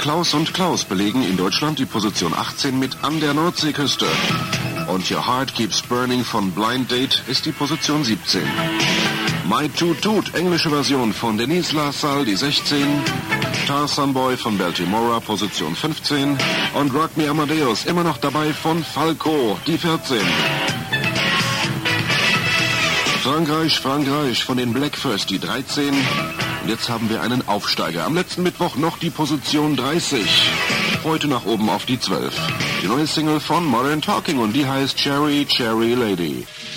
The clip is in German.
Klaus und Klaus belegen in Deutschland die Position 18 mit An der Nordseeküste. Und Your Heart Keeps Burning von Blind Date ist die Position 17. My Toot Toot, englische Version von Denise LaSalle, die 16. Tarzan Boy von Baltimora, Position 15. Und Rock Me Amadeus, immer noch dabei von Falco, die 14. Frankreich, Frankreich von den Black First, die 13. Und jetzt haben wir einen Aufsteiger. Am letzten Mittwoch noch die Position 30. Heute nach oben auf die 12. Die neue Single von Modern Talking und die heißt Cherry, Cherry Lady.